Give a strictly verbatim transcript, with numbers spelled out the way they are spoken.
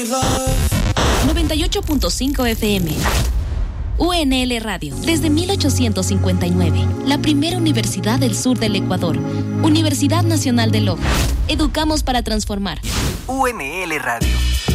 noventa y ocho punto cinco F M. U N L Radio, desde mil ochocientos cincuenta y nueve, la primera universidad del sur del Ecuador. Universidad Nacional de Loja. Educamos para transformar. U N L Radio.